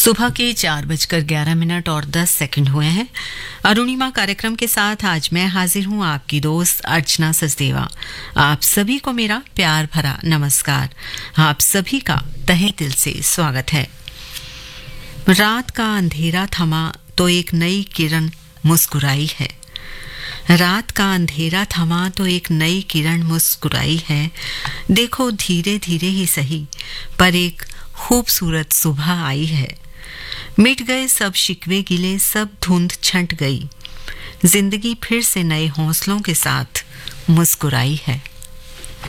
सुबह के 4:11 और 10 सेकंड हुए हैं। अरुणिमा कार्यक्रम के साथ आज मैं हाजिर हूं, आपकी दोस्त अर्चना सचदेवा। आप सभी को मेरा प्यार भरा नमस्कार। आप सभी का तहे दिल से स्वागत है। रात का अंधेरा थमा तो एक नई किरण मुस्कुराई है। रात का अंधेरा थमा तो एक नई किरण मुस्कुराई है। देखो धीरे धीरे ही सही, पर एक खूबसूरत सुबह आई है। मिट गए सब शिकवे गिले, सब धुंध छंट गई। जिंदगी फिर से नए हौसलों के साथ मुस्कुराई है।